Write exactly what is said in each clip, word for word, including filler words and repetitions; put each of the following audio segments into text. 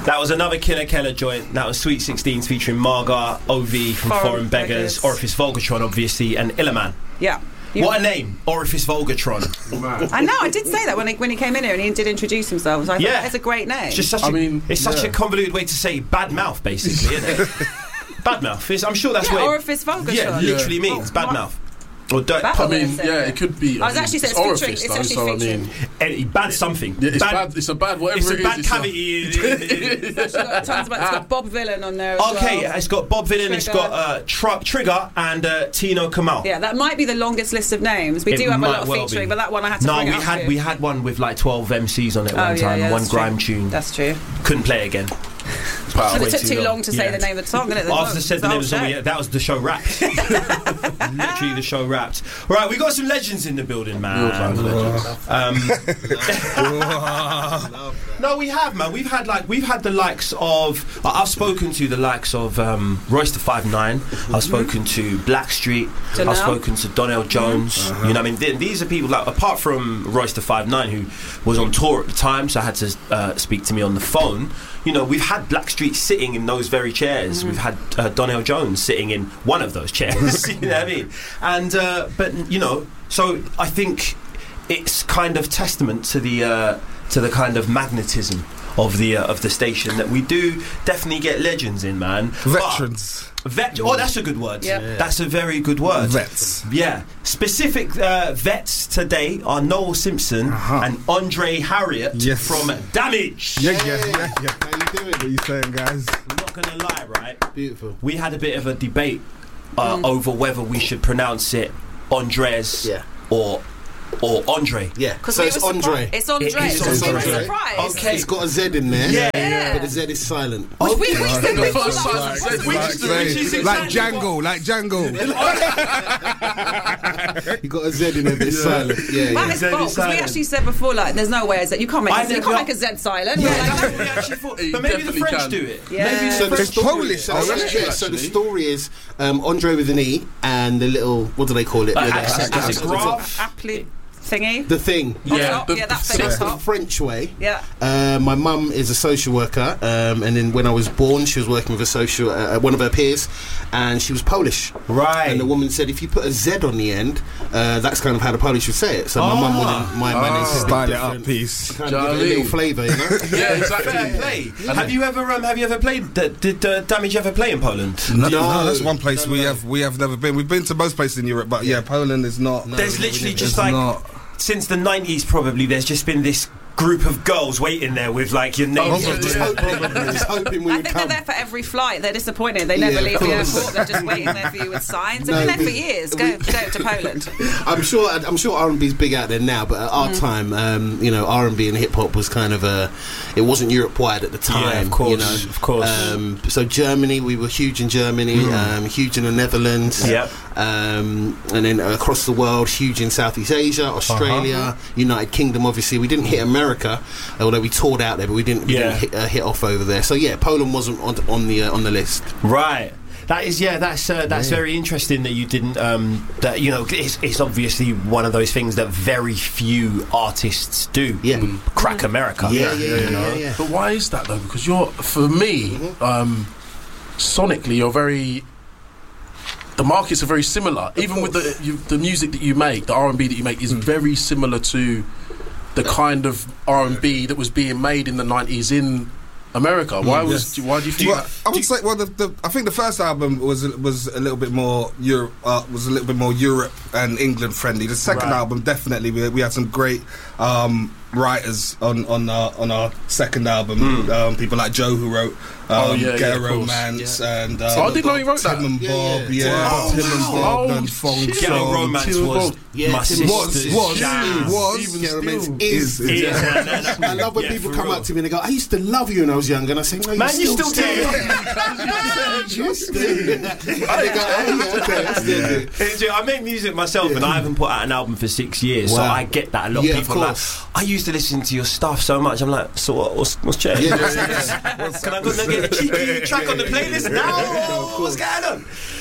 That was another Killer Keller joint. That was Sweet sixteens featuring Marga, O V from Foreign, Foreign Beggars, Beggars, Orifice Vulgatron, obviously, and Illaman. Yeah. You what a name, Orifice Vulgatron. I know, I did say that when he, when he came in here and he did introduce himself. So I yeah. thought that's a great name. It's just such I a, mean, it's yeah. such a convoluted way to say bad mouth, basically, isn't it? Bad mouth. It's, I'm sure that's yeah, what Orifice Vulgatron. Yeah, literally yeah. means oh, bad what? mouth. Or dirt. I mean, yeah, it could be. I, I was mean, actually saying it's, it's orifice, though, it's so I mean, any, bad something. Yeah, it's bad, bad. It's a bad whatever it's a it is. Bad it's cavity. It's, it's got tons about, it's got Bob Vylan on there. As okay, well. It's got Bob Vylan. Trigger. It's got uh, tr- Trigger and uh, Tino Kamal. Yeah, that might be the longest list of names. We it do have a lot of well featuring, be. But that one I had to no, bring we it up had to. we had one with like twelve M Cs on it oh, one yeah, time. yeah, one grime true. tune. That's true. Couldn't play it again. But it took too long, long to say yeah. the name of the song, didn't it? After said the name of the song, yeah, that was the show wrapped. Literally the show wrapped. Right, we got some legends in the building, man. Um, no, we have, man. We've had like we've had the likes of. I've spoken to the likes of um, Royce the five nine. Mm-hmm. I've spoken to Blackstreet. Janelle. I've spoken to Donnell Jones. Mm-hmm. You know, what I mean, th- these are people like apart from Royce the five nine, who was on tour at the time, so I had to uh, speak to me on the phone. You know, we've had Blackstreet sitting in those very chairs. Mm. We've had uh, Donnell Jones sitting in one of those chairs. You know what I mean? And uh, but you know, so I think it's kind of testament to the uh, to the kind of magnetism of the uh, of the station that we do definitely get legends in, man. Veterans. But vet. Oh, that's a good word. Yep. Yeah. That's a very good word. Vets. Yeah. Specific uh, vets today are Noel Simpson uh-huh. and Andre Harriott yes. from Damage. Yeah, yeah, yeah, yeah. How you doing? What are you saying, guys? I'm not gonna lie, right? Beautiful. We had a bit of a debate uh, mm. over whether we should pronounce it Andres yeah. or or Andre. Yeah. So it's Andre. It's Andre. It is it's Andre. Andre. Surprise. Okay. It's got a Z in there. Yeah. yeah. But the Z is silent. Which we, we said the before. first Like, silent like, like, like Django, like Django. You got a Z in there, but it's yeah. silent. Yeah, that yeah. is false. Because we actually said before, like, there's no way that you can't make I a Z, you can't make a Z silent. Yeah, like, that's what we actually thought. But maybe the French can. do it. Yeah. Maybe so the the It's story, Polish. So, Oh, yeah, yeah, so the story is um, Andre with an E and the little, what do they call it? Uh, the, accent, the, accent, graph. Appli thingy. the thing. Yeah, the, yeah, that So thing. that's the French way. Yeah. Uh, my mum is a social worker, um, and then when I was born, she was working with a social uh, one of her peers, and she was Polish. Right. And the woman said, if you put a Z on the end, uh, that's kind of how the Polish would say it. So my Oh. mum wanted my Oh, mayonnaise to be style it different. up, peace. Kind of give it a little flavour, you know. Yeah, exactly. Fair play. Yeah. Have you ever um, have you ever played? Did, did uh, Damage ever play in Poland? No, No. no, that's one place No, no, we no. have we have never been. We've been to most places in Europe, but yeah, Poland is not. No. There's no, literally we just It's like not. since the nineties, probably. There's just been this group of girls waiting there with like your name. I was just hoping, just hoping we I would think come. they're there for every flight. They're disappointed. They never Yeah, leave of the course. airport. They're just waiting there for you with signs. They've No, been there for we- years. Go, we- go to Poland. I'm sure. I'm sure R and B's big out there now, but at our Mm. time, um, you know, R and B and hip hop was kind of a. It wasn't Europe wide at the time. Yeah, of course, you know? of course. Um, so Germany, we were huge in Germany, Mm. um, huge in the Netherlands. Yep. Um, and then across the world, huge in Southeast Asia, Australia, Uh-huh. United Kingdom. Obviously, we didn't hit America, although we toured out there, but we didn't, we Yeah. didn't hit, uh, hit off over there. So yeah, Poland wasn't on, on the uh, on the list. Right. That is, yeah. That's uh, that's Yeah. very interesting that you didn't. Um, that you know, it's, it's obviously one of those things that very few artists do. Yeah. Crack America. Yeah, yeah, yeah, you yeah, know? yeah. But why is that though? Because you're, for me, um, sonically, you're very. The markets are very similar. Even with the you, the music that you make, the R and B that you make is very similar to the kind of R and B that was being made in the nineties in America. Why was? Yes. Why do you think? Well, I would say, well, the, the, I think the first album was was a little bit more Europe, uh, was a little bit more Europe and England friendly. The second Right. album, definitely, we, we had some great um, writers on on our, on our second album. Mm. Um, people like Joe, who wrote um, Oh, yeah, Get yeah, a of course. Romance, Yeah. and um, Oh, I didn't know he wrote Tim that. and Yeah, Bob, yeah. yeah, Wow. Tim and Wow. Bob Oh, and Fong shit. Ghetto Song. Romance Tim was Bob. Yeah, my Tim sister's was was jam. was Even Get a Romance still. is. is, Yeah, yeah. no, no, no. I love when Yeah, people for come real. up to me and they go, I used to love you when I was younger, and I say, no, Man, you you still, still do. Just do. And they go, oh, yeah, okay, I still do. It's- I make music myself, and I haven't put out an album for six years, so Wow. I get that. A lot Yeah, of of people are like, course. I used to listen to your stuff so much. I'm like, so what? What's, what's changed? Yeah, yeah, yeah. Can I go and get a cheeky track on the playlist now? Yeah, of What's going on?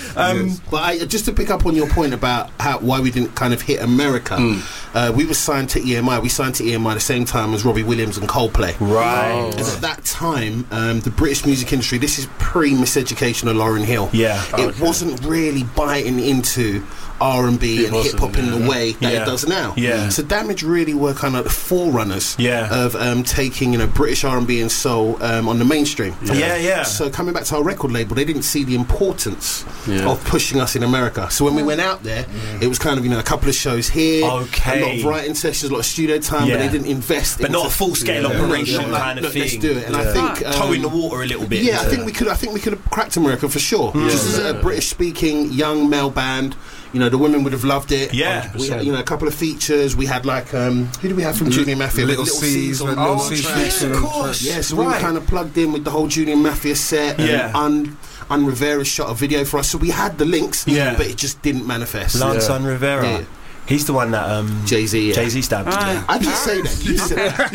Um, Yes. But I, just to pick up on your point about how why we didn't kind of hit America, Mm. uh, we were signed to E M I. We signed to E M I the same time as Robbie Williams and Coldplay. Right. And at that time, um, the British music industry, this is pre-Miseducation of Lauryn Hill. Yeah. It Okay. wasn't really biting into R and B It and wasn't, hip hop in yeah. the way that Yeah. it does now. Yeah. So Damage really were kind of the forerunners Yeah. of um, taking, you know, British R and B and soul um, on the mainstream. Yeah, yeah. So coming back to our record label, they didn't see the importance Yeah. of pushing us in America. So when we went out there, it was kind of, you know, a couple of shows here, Okay. a lot of writing sessions, a lot of studio time, Yeah. but they didn't invest. But not a into- full-scale Yeah. operation Yeah. kind of Look, thing. let's do it. And I Yeah. think um, Toe in the water a little bit. yeah, I think we could. I think we could have cracked America for sure. Just as a British-speaking young male band, you know, the women would have loved it. Yeah. we had, you know, a couple of features. We had like, um, who did we have from Junior Mafia? Little Little C's, C's on Little the C's track. Yes, of course. Yeah, so we were Right. kind of plugged in with the whole Junior Mafia set. And Yeah. Un, Un Rivera shot a video for us, so we had the links. Yeah. but it just didn't manifest. Lance Yeah. Son Rivera. Yeah. He's the one that um, Jay Z. Yeah. Jay Z stabbed. Right. I didn't say that. You said that.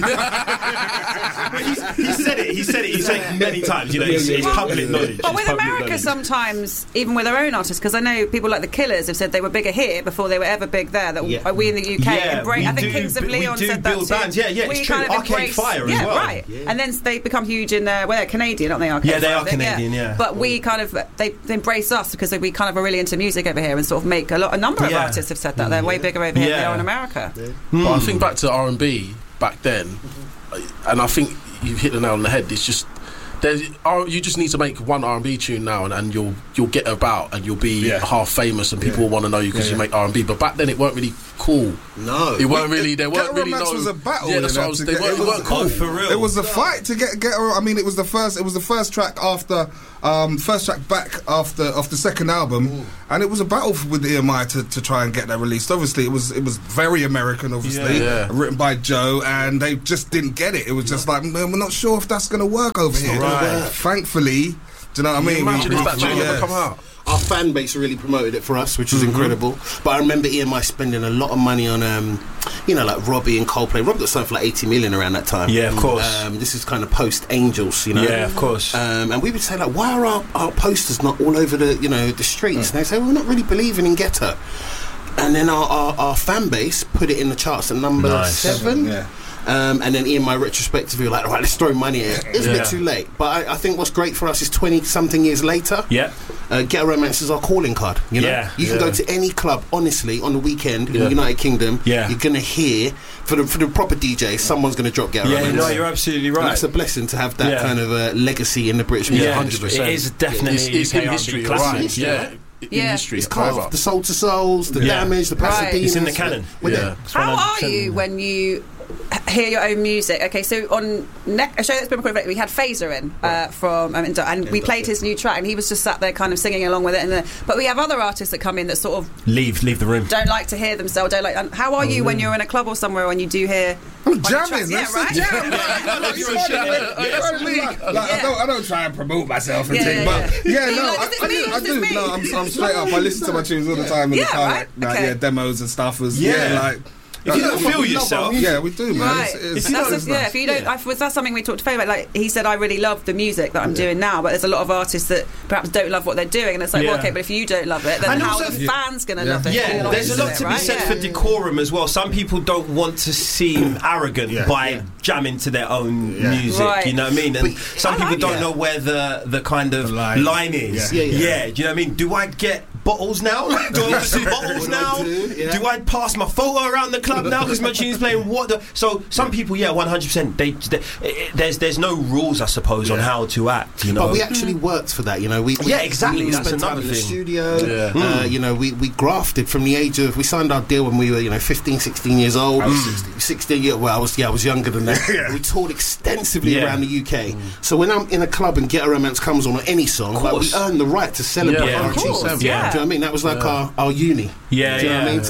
But he's, he said it. He said it. He said it many times. You know, it's, it's public knowledge. But It's with public America, knowledge. sometimes, even with their own artists, because I know people like the Killers have said they were bigger here before they were ever big there. That Yeah. we in the U K Yeah, embrace. we I think do Kings of bu- we Leon do said that build too. bands. Yeah, yeah, we it's kind true. of Arcade embrace, Fire as yeah, well. right. And then they become huge in uh, well, they're Canadian, aren't they? Arcade Yeah, they Fire, are I think, Canadian, yeah. But we kind of they, they embrace us because we kind of are really into music over here and sort of make a lot. A number of Yeah. artists have said that they're way bigger over here than they Yeah. are in America. But I think back to R and B back then, and I think you hit the nail on the head. It's just there's R- you just need to make one R and B tune now, and, and you'll you'll get about, and you'll be Yeah. half famous, and people Yeah. will want to know you because Yeah, you yeah. make R and B. But back then, it weren't really cool. No. It weren't really. There Get weren't really Romance no. was a battle, Yeah, you that's know, what I was. to They get- weren't, it they was- weren't cool. Oh, for real. It was a fight to get get. I mean, it was the first. It was the first track after, um, first track back after off the second album, and it was a battle f- with E M I to, to try and get that released. Obviously, it was it was very American, obviously, Yeah. Yeah. written by Joe, and they just didn't get it. It was just like, man, we're not sure if that's going to work over here. Right. Thankfully, do you know what I mean? Imagine We- if that we- tune yeah. never come out. Our fan base really promoted it for us, which was Mm-hmm. incredible. But I remember E M I spending a lot of money on, um, you know, like Robbie and Coldplay. Rob got signed for like eighty million around that time. Yeah, of course. Um, this is kind of post Angels, you know. Yeah, of course. Um, and we would say like, why are our, our posters not all over the, you know, the streets? And they say, well, we're not really believing in Ghetto. And then our, our, our fan base put it in the charts at number Nice. seven. Yeah. Um, and then E M I retrospectively were like, all right, let's throw money at it. It's a Yeah. bit too late. But I, I think what's great for us is twenty something years later. Yeah. Uh, Ghetto Romance is our calling card. You know, Yeah, you can yeah. go to any club. Honestly, on the weekend in Yeah. the United Kingdom, Yeah. you're gonna hear for the for the proper D J, someone's gonna drop Ghetto Yeah, Romance. no, you're absolutely And right. that's a blessing to have that Yeah. kind of uh, legacy in the British music. Yeah, one hundred percent. it is definitely It's, it's U K in R and B history, classic. right? Yeah, in Yeah. history. It's forever. carved. The Soul to Souls, the Yeah. Damage, the Right. Pasadenas. It's in the canon. We're Yeah. there. How are one hundred percent. you when you h- hear your own music? Okay, so on ne- a show that's been recorded, we had Phaser in uh, from um, Indo, and we played his new track, and he was just sat there kind of singing along with it. And the, but we have other artists that come in that sort of Leave, leave the room. don't like to hear themselves. Don't like. And how are you when you're in a club or somewhere and you do hear? I'm one of the jamming. tracks? Yeah, That's right. the jam. Like, you know what I mean? Like, you know what I mean? Like, like, I don't, I don't try and promote myself and Yeah, things, yeah, but yeah. yeah, You're no, like, I, "This is I me, do, I this is do. me." No, I'm, I'm straight up. I listen to my tunes all the time in Yeah, the car, right, like, like, okay. yeah, demos and stuff. Was Yeah. yeah, like. If you like, don't we feel love yourself- our music. Yeah, we do, man. Right. It's, it's, If you That's don't- a, yeah, if you don't, I, that's something we talked to Faye about. Like he said, I really love the music that I'm doing now, but there's a lot of artists that perhaps don't love what they're doing, and it's like, well, Yeah. okay, but if you don't love it, then And how also- are the fans going to Yeah. love it? Yeah, Who there's a likes lot it, to be right? said Yeah. for decorum as well. Some people don't want to seem arrogant Yeah. by Yeah. jamming to their own Yeah. music. Right. You know what I mean? And But some I people like don't it. know where the the kind of The line. line, is. Yeah. Yeah, yeah. Do you know what I mean? Do I get bottles now? Do I want some bottles What do I now? do? Yeah. Do I pass my photo around the club now because my tune's playing? What? The, so some people, yeah, one hundred percent. They, they it, there's there's no rules, I suppose, on Yeah. how to act. You know. But we actually worked for that, you know. We, we Yeah, exactly, We that's spent time another in the thing. studio. Yeah. Uh, Mm. you know, we, we grafted from the age of. We signed our deal when we were, you know, fifteen, sixteen years old. I was sixteen. sixteen years. Well, I was yeah, I was younger than that. Yeah. We toured extensively Yeah. around the U K. So when I'm in a club and Ghetto Romance comes on or any song, like, we course. earn the right to celebrate Yeah, our of course, achievements. yeah. Do you know what I mean? That was like our, our uni. Yeah, Do you know what I yeah. mean? So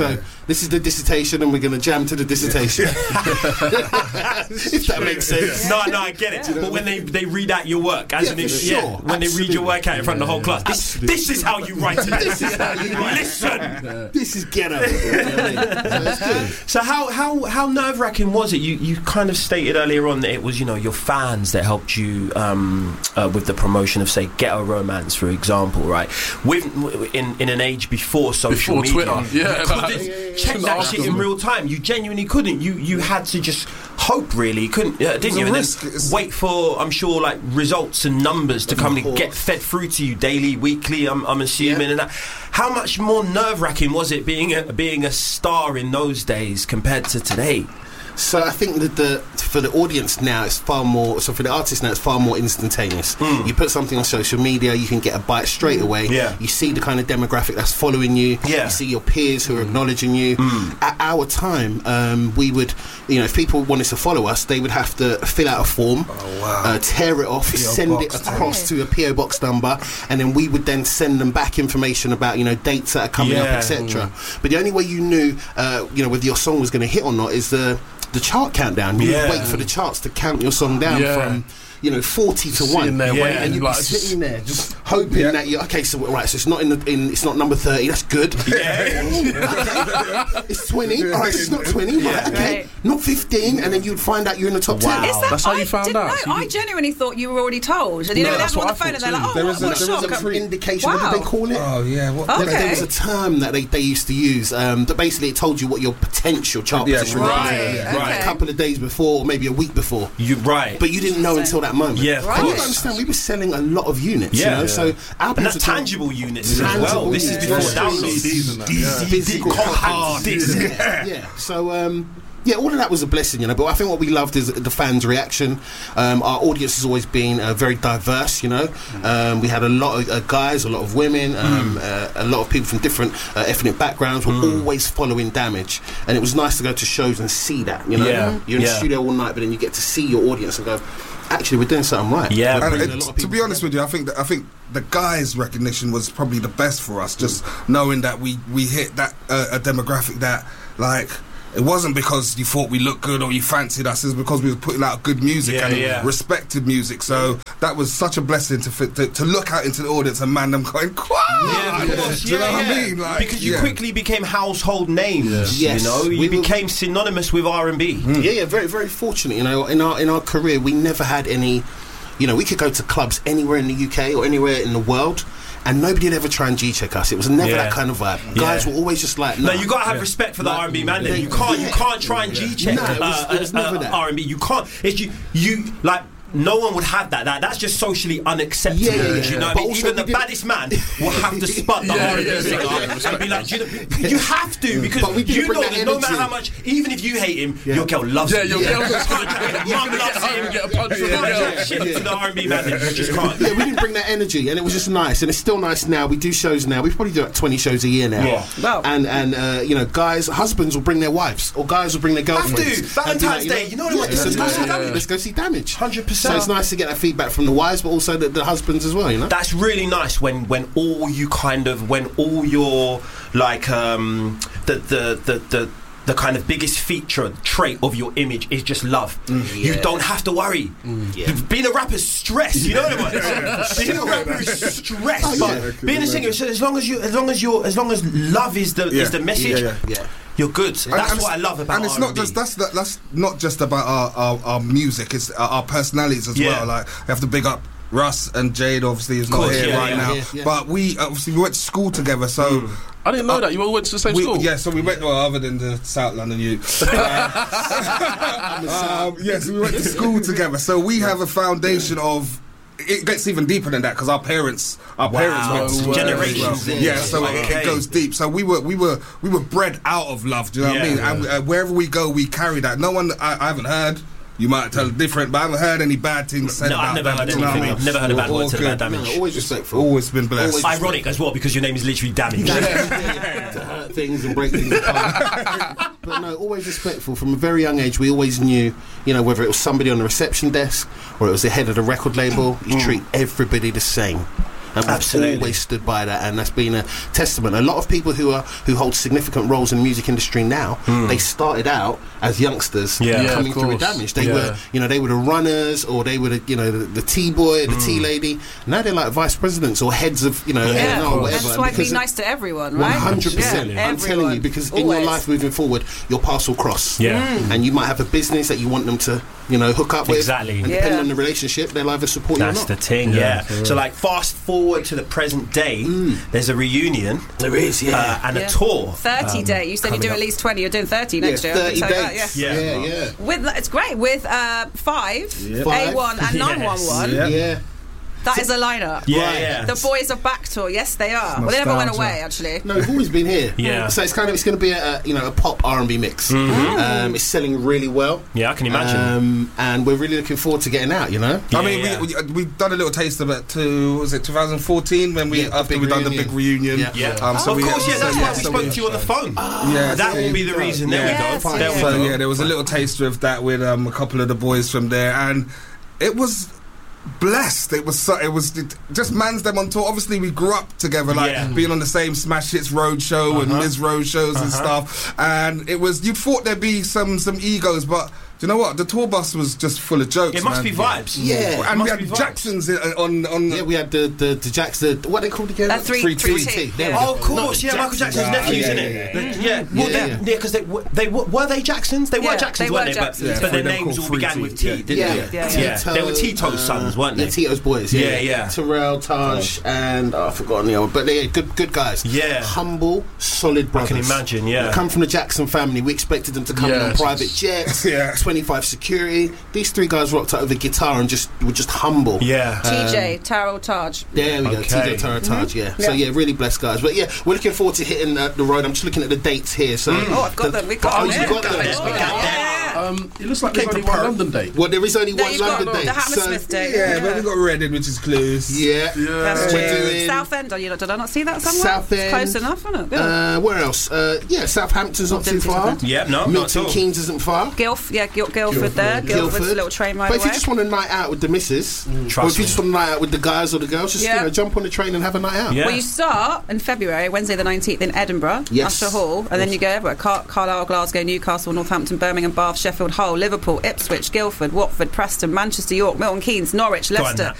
this is the dissertation, and we're going to jam to the dissertation. If that makes sense. No, no, I get it. But when they, they read out your work, as Yeah, an for ex- sure. yeah, when they read your work out in front of the whole class, this, this is how you write it. This is how you write. Listen. This is ghetto. You know what I mean? So it's good. So how how how nerve wracking was it? You you kind of stated earlier on that it was, you know, your fans that helped you um, uh, with the promotion of, say, Ghetto Romance, for example, right? With in in an age before social Before media, Twitter, yeah, you like- couldn't Yeah, yeah, yeah. check that Couldn't shit ask in them. real time. You genuinely couldn't. You you had to just hope, really. You couldn't, uh, didn't a you? And risk. then It's- wait for, I'm sure, like results and numbers to come and course. get fed through to you daily, weekly. I'm I'm assuming, Yeah. and that. How much more nerve wracking was it being a, being a star in those days compared to today? So I think that the for the audience now it's far more. So for the artist now it's far more instantaneous. Mm. You put something on social media, you can get a bite straight away. Yeah. You see the kind of demographic that's following you. Yeah. You see your peers who are acknowledging you. Mm. At our time, um, we would, you know, if people wanted to follow us, they would have to fill out a form, Oh, wow. uh, tear it off, P O send box. it across to a P O box number, and then we would then send them back information about, you know, dates that are coming up, Yeah. et cetera. But the only way you knew, uh, you know, whether your song was going to hit or not is the the chart countdown. You Yeah. would wait for the charts to count your song down Yeah. from, you know, forty to Sitting one. there Yeah. waiting, And you'd like, be just- sitting there just hoping Yeah. that you okay. So right, so it's not in the in it's not number thirty. That's good. Yeah. Okay. It's twenty. All right, it's not twenty. Right, Yeah. okay, Right. not fifteen. And then you'd find out you're in the top Wow. ten. Is that, That's how I you found didn't out. know. So you I did- genuinely thought you were already told. And you No, know, that's they're on what the I phone and thought they're like, too. oh, There what, is a- what a there is shock. a pre- Indication. Wow. What did they call it? Oh yeah, what? Okay. There, there was a term that they, they used to use um, that basically it told you what your potential chart Yeah, position right, was. yeah, right. A couple of days before, or maybe a week before. You right. But you didn't know until that moment. Yeah, of Right. And you course. understand, we were selling a lot of units, Yeah. you know, Yeah. so our And that's people- tangible units as Tangible well. This is units. before Yeah. downloads. C Ds and that, D yeah. C, Physical compact hard disc. Yeah. So, um, yeah, all of that was a blessing, you know. But I think what we loved is the fans' reaction. Um, our audience has always been uh, very diverse, you know. Um, we had a lot of uh, guys, a lot of women, um, uh, a lot of people from different uh, ethnic backgrounds were always following Damage, and it was nice to go to shows and see that, you know. Yeah. You're in Yeah. the studio all night, but then you get to see your audience and go, actually, we're doing something right. Yeah. We're And bringing a it, lot of to people be honest with you, I think that, I think the guys' recognition was probably the best for us. Just knowing that we we hit that uh, a demographic that like. It wasn't because you thought we looked good or you fancied us. It was because we were putting out good music Yeah, and yeah. respected music. So that was such a blessing to, fit, to to look out into the audience and man them going, "Quah!" Yeah, of course. Do you know yeah, what I yeah. mean? Like, because you yeah. quickly became household names. Yeah. You know, Yes. you We were- became synonymous with R and B. Yeah, yeah, very, very fortunate. You know, in our in our career, we never had any. You know, we could go to clubs anywhere in the U K or anywhere in the world, and nobody would ever try and G-check us. It was never Yeah. that kind of vibe. Guys Yeah. were always just like, No, nah. you gotta have respect for the Like, R and B man. Then yeah, you can't, you yeah. can't try and G-check No, it was- it was never that. R and B. You can't. It's you, you like. No one would have that. That that's just socially unacceptable. Yeah, yeah, do yeah. you know? What But I mean, also even we the did- baddest man will have to spot the Yeah, R and B yeah, singer yeah, and be like, do you, know, you have to because But we didn't you bring know that that no matter energy. how much, even if you hate him, Yeah. your girl loves Yeah, him. your girl just Mum loves him. Get a punch from You the can't girl. jack shit to the R and B man. You just can't. Yeah, we didn't bring that energy, and it was just nice, and it's still nice now. We do shows now. We probably do like twenty shows a year now. Yeah. Wow. And and uh, you know, guys, husbands will bring their wives, or guys will bring their girlfriends. to. And be Valentine's like, Day, you know what yeah, I want? it's a Let's go nice- see Damage. Let's go see Damage. one hundred So percent. it's nice to get that feedback from the wives, but also the, the husbands as well. You know. That's really nice when when all you kind of when all your like um the the the, the the kind of biggest feature trait of your image is just love. You Yeah. don't have to worry. Yeah. Being a rapper is stress. You know what I mean? Being a rapper is stress. Oh, but yeah. being a singer, so as long as you, as long as you, as long as love is the Yeah. is the message, Yeah, yeah. Yeah. you're good. That's And- and what I it's- love about and it's R not and B. just that's that, that's not just about our, our, our music. It's our, our personalities as Yeah. well. Like we have to big up Russ and Jade. Obviously, is not Course, here yeah, right yeah, now. yeah, yeah. But we obviously we went to school together. So I didn't know that. You all went to the same we, school? yeah, so we went well, other than the South London youth. um, yes, we went to school together. So we have a foundation of. It gets even deeper than that because our parents, our Wow. parents went to school Generations as well. in. Yeah, so it, Okay. it goes deep. So we were, we were, we were bred out of love. Do you know what I Yeah. mean? And uh, wherever we go, we carry that. No one, I, I haven't heard. You might tell different, but I haven't heard any bad things said No, about I've never them. heard Do you know what I anything. mean? I've never heard a bad All word said good. about Damage. No, always respectful. Always been blessed. Always- Ironic as well because your name is literally Damage. to hurt things and break things apart. But no, always respectful. From a very young age, we always knew, you know, whether it was somebody on the reception desk or it was the head of the record label, you treat everybody the same. and we've Absolutely. always stood by that, and that's been a testament. A lot of people who are who hold significant roles in the music industry now, Mm. they started out as youngsters Yeah. Yeah, coming of through with course. Damage. They Yeah. were, you know, they were the runners, or they were the, you know, the, the T-boy, the Mm. T-lady. Now they're like vice presidents or heads of, you know, Yeah, A and R Yeah, or whatever. that's why be because nice to everyone, one right? hundred percent. Yeah, I'm telling everyone. you, because in your Always. life moving forward, your paths will cross. Yeah. And you might have a business that you want them to, you know, hook up with. Exactly. And Yeah. depending on the relationship, they'll either support That's you or the not. thing, yeah. Yeah. So, like, fast forward to the present day, there's a reunion There is, uh, and Yeah. a tour. thirty um, day. You said you coming do up. at least twenty. You're doing thirty next Yeah, year. I can thirty tell you that, dates. yeah. Yeah. yeah. yeah. With it's great with uh, five, Five. A one, and Yes. nine one one. Yeah. Yeah. That is a lineup. Yeah, Right. yeah. The Boys Are Back tour. Yes, they are. Well, they never went Nostalgia. away actually. No, we've always been here. Yeah. So it's kind of it's going to be a, a you know a pop R and B mix. Um, it's selling really well. Yeah, I can imagine. Um, and we're really looking forward to getting out. You know. Yeah, I mean, yeah. we, we we've done a little taste of it to was it twenty fourteen when we Yeah, the after big we done the reunion. big reunion. Yeah. Yeah. Um, so of we- course, yeah, so that's yeah, why we so spoke we- to you on the phone. Yeah, that so- will be the reason. There Yes, we go. yes. There we So go. yeah, there was a little taster of that with um, a couple of the boys from there, and it was blessed. It was so, it was it, just man's them on tour. Obviously, we grew up together, like Yeah. being on the same Smash Hits Road show and Uh-huh. Miz Road shows and Uh-huh. stuff. And it was you'd thought there'd be some some egos, but do you know what? The tour bus was just full of jokes. It must man. be vibes. Yeah. It And we must had be vibes. Jacksons in- on on. Yeah, we had the the, the Jacks. The what are they called again? Uh, three- three, three T. T. There we Yeah. go. Oh, of course, No, yeah, Michael Jackson's Ah, nephews, yeah, isn't yeah, it? yeah, The- Yeah, well, Yeah, they- yeah. yeah, because they w- they w- were they Jacksons? They were Yeah, Jacksons, they weren't were they? Jacksons. But, Yeah, but their they're names called all began Three with T. T, didn't Yeah. they? Yeah, yeah. Yeah, Tito, they were Tito's uh, sons, weren't Yeah, they? Tito's boys. Yeah, Yeah, yeah. Terrell, Taj, and oh, I've forgotten the other, but they're good, good guys. Yeah. Humble, solid I brothers. can imagine, yeah. They come from the Jackson family. We expected them to come in Yeah. on private jets, Yeah. twenty-five security. These three guys rocked out with a guitar and just were just humble. Yeah. T J, Tarot, Taj. There we go, Okay. T J Terrell, Taj. Yeah. So Yeah. yeah, really blessed guys. But yeah, we're looking forward to hitting uh, the road. I'm just looking at the dates here. So Oh, I've got the- them. We got Oh, them. you've yeah. got them. Oh, We got them. yeah. Um, it looks like Okay, there's only prepared. one London date. Well, there is only Then one you've got London date. the Hammersmith so, date. Yeah, but we got Reading, which is Clues. Yeah. That's We're true. doing- Southend. Oh, you not, did I not see that somewhere? South It's End. close enough, isn't it? Good. Uh, where else? Uh, yeah, Southampton's not Oh, too didn't see far. Southampton. Yeah, no, not at Milton all. Keynes isn't far. Guilf, yeah, Guil- Guildford there. Guildford's a little train ride But if away. you just want a night out with the missus, or Trust if you me. just want a night out with the guys or the girls, just Yeah. you know, jump on the train and have a night out. Yeah. Well, you start in February, Wednesday the nineteenth in Edinburgh, Yes. Usher Hall, and then you go everywhere. Car- Carlisle, Glasgow, Newcastle, Northampton, Birmingham, Bath, Sheffield, Hull, Liverpool, Ipswich, Guildford, Watford, Preston, Manchester, York, Milton Keynes, Norwich, on, Leicester, Nat.